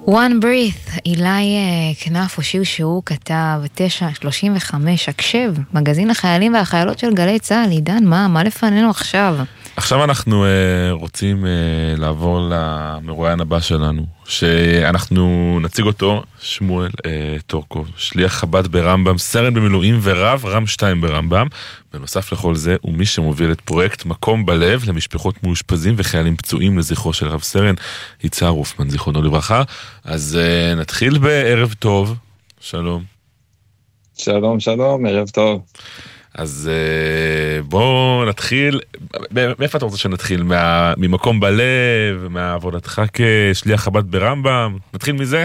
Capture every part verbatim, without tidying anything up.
One Breath, אילי כנף הושיע שהוא כתב, תשע שלושים וחמש, הקשב, מגזין החיילים והחיילות של גלי צהל. עידן, מה, מה לפנינו עכשיו? עכשיו אנחנו uh, רוצים uh, לעבור למרואיין הבא שלנו, שאנחנו נציג אותו, שמואל uh, טורקוב, שליח חב"ד ברמב"ם, סרן במילואים ורב רם שתיים ברמב"ם. בנוסף לכל זה, הוא מי שמוביל את פרויקט מקום בלב למשפחות מאושפזים וחיילים פצועים לזכרו של רב סרן יצהר הופמן, זיכרונו לברכה. אז uh, נתחיל בערב טוב. שלום. שלום, שלום, ערב טוב. אז בואו נתחיל, מאיפה אתה רוצה שנתחיל? מה, ממקום בלב, מעבודתך כשליח חב"ד ברמב"ם? נתחיל מזה?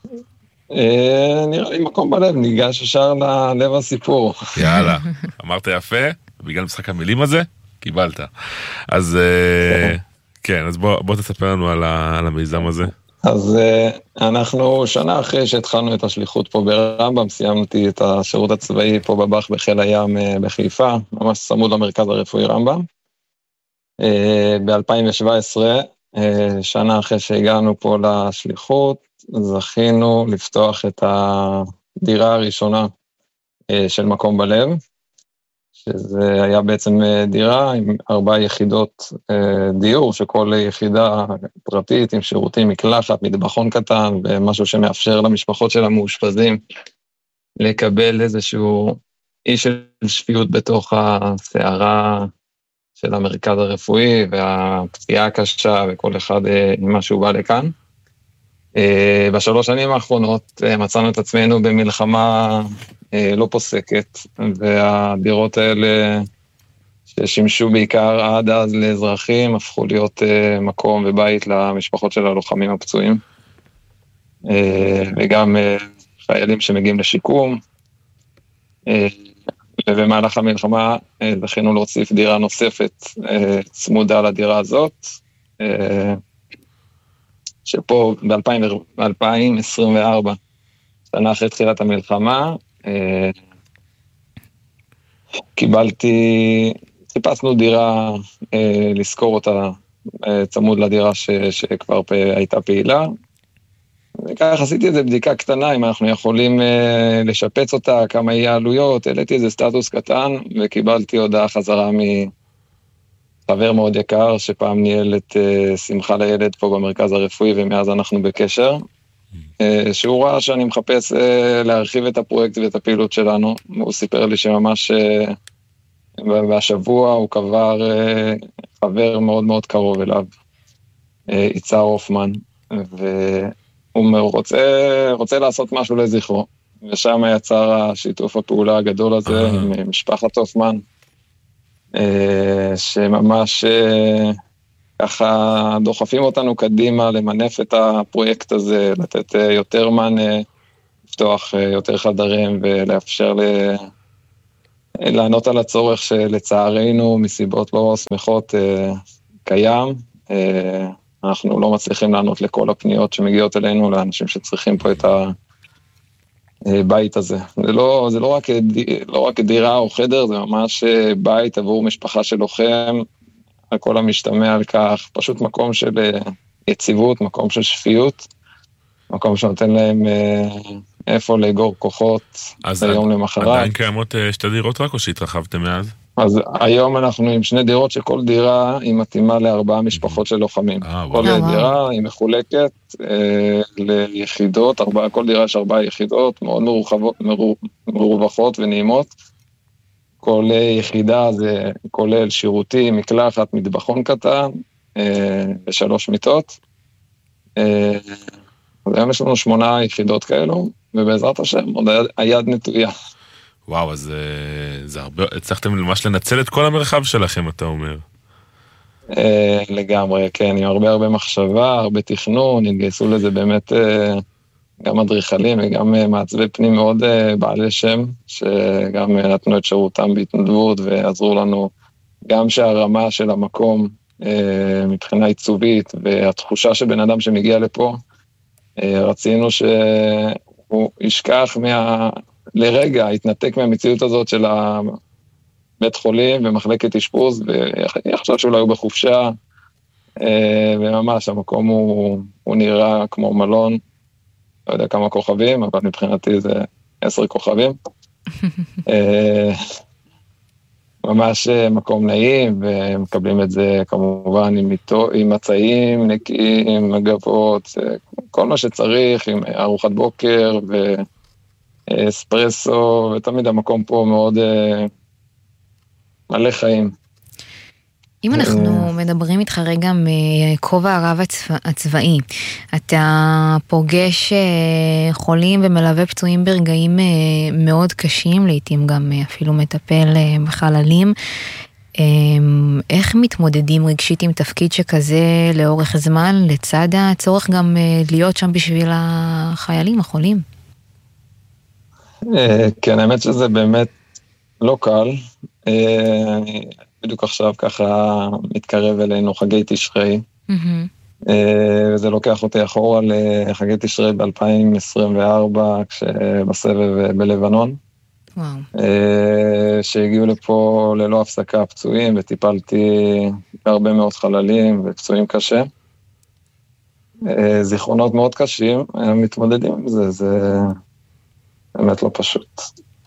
נראה לי מקום בלב, ניגש ישר ללב הסיפור. יאללה, אמרת יפה, בגלל משחק המילים הזה, קיבלת. אז כן, אז בוא תספר לנו על המיזם הזה. אז אנחנו שנה אחרי שהתחלנו את השליחות פה ברמב"ם, סיימתי את השירות הצבאי פה בבח בחיל הים בחיפה, ממש צמוד למרכז הרפואי רמב"ם. ב-אלפיים שבע עשרה, שנה אחרי שהגענו פה לשליחות, זכינו לפתוח את הדירה הראשונה של מקום בלב, שזה היה בעצם דירה עם ארבע יחידות דיור, שכל יחידה פרטית עם שירותים, מקלחת, מטבחון קטן, ומשהו שמאפשר למשפחות של המאושפזים לקבל איזשהו אי של שפיות בתוך הסערה של המרכז הרפואי, והפציעה הקשה, וכל אחד עם מה שהוא בא לכאן. בשלוש שנים האחרונות מצאנו את עצמנו במלחמה לא פוסקת, והדירות האלה ששימשו בעיקר עד אז לאזרחים, הפכו להיות מקום ובית למשפחות של הלוחמים הפצועים, וגם חיילים שמגיעים לשיקום. ובמהלך המלחמה זכינו להוסיף דירה נוספת צמודה לדירה הזאת, שפה ב-אלפיים עשרים וארבע, שנה אחרי תחילת המלחמה, קיבלתי, חיפשנו דירה לזכור אותה צמוד לדירה ש, שכבר הייתה פעילה, וכך עשיתי איזו בדיקה קטנה, אם אנחנו יכולים לשפץ אותה, כמה יהיה העלויות, העליתי איזה סטטוס קטן, וקיבלתי הודעה חזרה מחבר מאוד יקר, שפעם ניהל את שמחה לילד פה במרכז הרפואי, ומאז אנחנו בקשר, שהוא ראה שאני מחפש להרחיב את הפרויקט ואת הפעילות שלנו. הוא סיפר לי שממש בשבוע הוא קבר חבר מאוד מאוד קרוב אליו, יצהר הופמן, והוא רוצה, רוצה לעשות משהו לזכרו, ושם יצר השיתוף הפעולה הגדול הזה עם משפחת הופמן, שממש ככה דוחפים אותנו קדימה למנף את הפרויקט הזה, לתת יותר מענה, לפתוח יותר חדרים ולאפשר ל... לענות על הצורך שלצערנו מסיבות לא שמחות קיים. אנחנו לא מצליחים לענות לכל הפניות שמגיעות אלינו, לאנשים שצריכים פה את הבית הזה. זה לא, זה לא רק, לא רק דירה או חדר, זה ממש בית עבור משפחה של לוחם, הכל המשתמע על כך, פשוט מקום של יציבות, מקום של שפיות, מקום שנותן להם איפה לאגור כוחות ביום למחרת. אז עדיין קיימות שתי דירות רק או שהתרחבתם מאז? אז היום אנחנו עם שני דירות שכל דירה היא מתאימה לארבעה משפחות של לוחמים. כל דירה היא מחולקת ליחידות, כל דירה יש ארבעה יחידות, מאוד מרווחות ונעימות. כל יחידה זה כולל שירותים, מקלחת, מטבחון קטן, ושלוש מיטות. אז היום יש לנו שמונה יחידות כאלו, ובעזרת השם עוד היד נטויה. וואו, אז זה הרבה, הצלחתם ממש לנצל את כל המרחב שלכם, אתה אומר. לגמרי, כן, עם הרבה הרבה מחשבה, הרבה תכנון, התגייסו לזה באמת גם אדריכלים וגם מעצבי פנים מאוד בעלי שם, שגם נתנו את שירותם בהתנדבות ועזרו לנו גם שהרמה של המקום מבחינה עיצובית והתחושה שבן אדם שמגיע לפה, רצינו שהוא ישכח מה... לרגע, התנתק מהמציאות הזאת של הבית חולים ומחלקת אשפוז, ויחשוב שאולי הוא בחופשה, וממש המקום הוא, הוא נראה כמו מלון, לא יודע כמה כוכבים, אבל מבחינתי זה עשר כוכבים. ממש מקום נעים, ומקבלים את זה כמובן עם, עם מצעים נקיים, מגבות, כל מה שצריך, עם ארוחת בוקר ואספרסו, ותמיד המקום פה מאוד מלא חיים. אם אנחנו מדברים איתך רגע מכובע הרב הצבאי, אתה פוגש חולים ומלווה פצועים ברגעים מאוד קשים, לעתים גם אפילו מטפל בחללים. איך מתמודדים רגשית עם תפקיד שכזה לאורך זמן, לצד הצורך גם להיות שם בשביל החיילים, החולים? כן, האמת שזה באמת לא קל. אני בדיוק עכשיו ככה מתקרב אלינו חגי תשרי, וזה לוקח אותי אחורה לחגי תשרי ב-אלפיים עשרים וארבע, בסבב בלבנון, שהגיעו לפה ללא הפסקה פצועים, וטיפלתי בהרבה מאוד חללים ופצועים קשה. זיכרונות מאוד קשים, מתמודדים עם זה, זה באמת לא פשוט.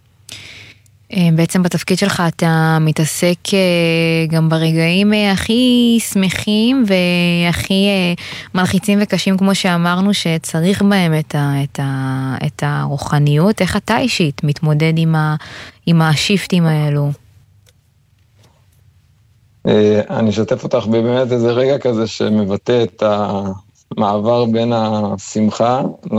בעצם בתפקיד שלך אתה מתעסק גם ברגעים הכי שמחים והכי מלחיצים וקשים, כמו שאמרנו, שצריך בהם את, ה, את, ה, את הרוחניות. איך אתה אישית מתמודד עם, ה, עם השיפטים האלו? אני אשתף אותך באמת איזה רגע כזה שמבטא את המעבר בין השמחה ל...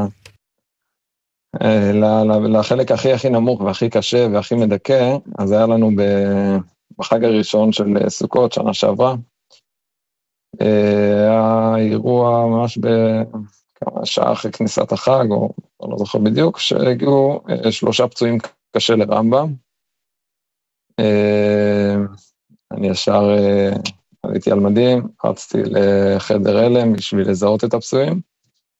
לחלק הכי הכי נמוך והכי קשה והכי מדכא. אז היה לנו בחג הראשון של סוכות, שנה שעברה, היה אירוע ממש בכמה שעה אחרי כניסת החג, או לא זוכר בדיוק, שהגיעו שלושה פצועים קשה לרמב"ם. אני ישר עליתי על מדים, רצתי לחדר הלם בשביל לזהות את הפצועים.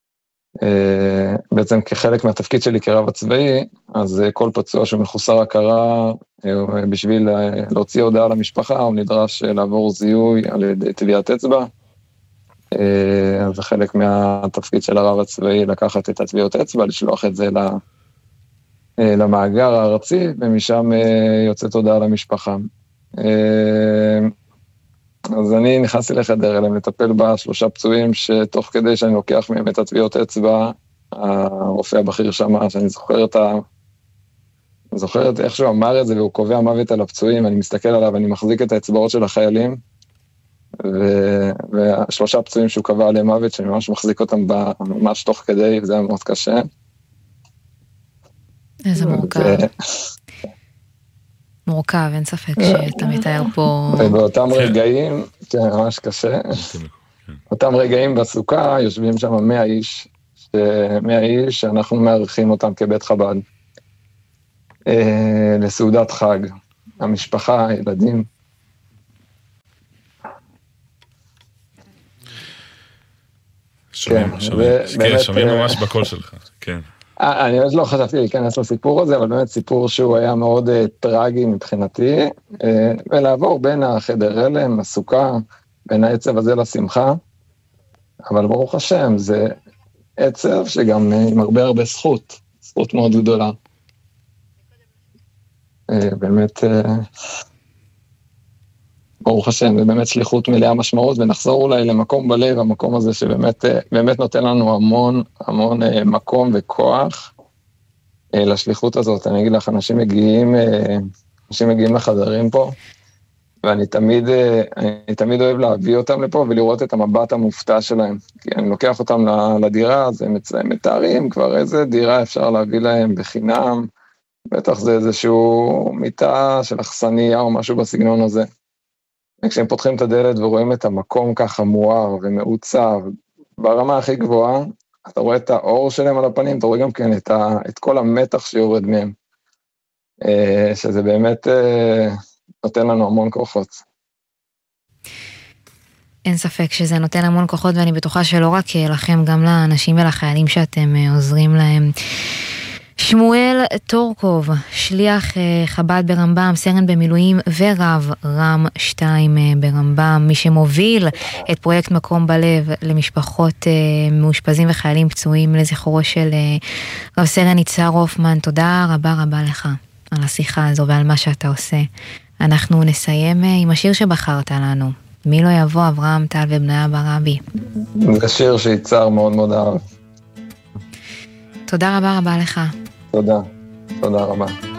בעצם כחלק מהתפקיד שלי כרב הצבאי, אז כל פצוע שמחוסר הכרה, בשביל להוציא הודעה למשפחה, הוא נדרש לעבור זיהוי על ידי טביעת אצבע. אז זה חלק מהתפקיד של הרב הצבאי, לקחת את הטביעות אצבע, לשלוח את זה למאגר הארצי, ומשם יוצאת הודעה למשפחה. אז אני נכנסתי לחדר אליהם לטפל בשלושה פצועים, שתוך כדי שאני לוקח מהם את הטביעות אצבע, הרופא הבכיר שמה, שאני זוכר את ה... אני זוכר את איך שהוא אמר את זה, והוא קובע מוות על הפצועים, אני מסתכל עליו, אני מחזיק את האצבעות של החיילים, ו... והשלושה פצועים שהוא קבע עליהם מוות, שאני ממש מחזיק אותם ממש תוך כדי, וזה היה מאוד קשה. איזה מורכב. מורכב, אין ספק שאתה מתאר פה... ובאותם רגעים, כן, ממש קשה, אותם רגעים בסוכה, יושבים שם מאה איש, מאה איש שאנחנו מארחים אותם כבית חב"ד, לסעודת חג, המשפחה, הילדים. שומעים, שומעים, שומעים ממש בקול שלך, כן. אני עוד לא חשבתי להיכנס לסיפור הזה, אבל באמת סיפור שהוא היה מאוד טרגי מבחינתי, ולעבור בין החדר הלם, הסוכה, בין העצב הזה לשמחה, אבל ברוך השם, זה עצב שגם עם הרבה הרבה זכות, זכות מאוד גדולה. באמת, ברוך השם, זה באמת שליחות מלאה משמעות, ונחזור אולי למקום בלב, המקום הזה שבאמת באמת נותן לנו המון, המון מקום וכוח לשליחות הזאת. אני אגיד לך, אנשים מגיעים, אנשים מגיעים לחדרים פה, ואני תמיד, אני תמיד אוהב להביא אותם לפה ולראות את המבט המופתע שלהם. כי אני לוקח אותם לדירה, אז הם מתארים כבר איזה דירה אפשר להביא להם בחינם, בטח זה איזשהו מיטה של אכסניה או משהו בסגנון הזה. וכשהם פותחים את הדלת ורואים את המקום ככה מואר ומעוצב, ברמה הכי גבוהה, אתה רואה את האור שלהם על הפנים, אתה רואה גם כן את, ה, את כל המתח שיורד מהם, שזה באמת נותן לנו המון כוחות. אין ספק שזה נותן המון כוחות, ואני בטוחה שלא רק לכם, גם לאנשים ולחיילים שאתם עוזרים להם. שמואל טורקוב, שליח חב"ד ברמב"ם, סרן במילואים ורב רם שתיים ברמב"ם, מי שמוביל את פרויקט מקום בלב למשפחות מאושפזים וחיילים פצועים לזכרו של רב סרן יצהר הופמן. תודה רבה רבה לך על השיחה הזו ועל מה שאתה עושה. אנחנו נסיים עם השיר שבחרת לנו, מי לא יבוא, אברהם טל ובניה ברבי. זה שיר שיצהר מאוד מאוד אהב. תודה רבה רבה לך. תודה, תודה רבה.